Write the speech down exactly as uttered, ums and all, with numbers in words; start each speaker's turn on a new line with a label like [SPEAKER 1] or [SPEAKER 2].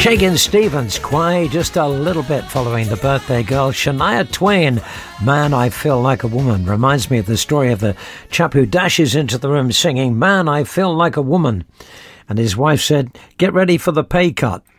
[SPEAKER 1] Shakin' Stevens, Cry just a little bit following the birthday girl Shania Twain. Man, I Feel Like a Woman reminds me of the story of the chap who dashes into the room singing Man, I Feel Like a Woman. And his wife said, get ready for the pay cut.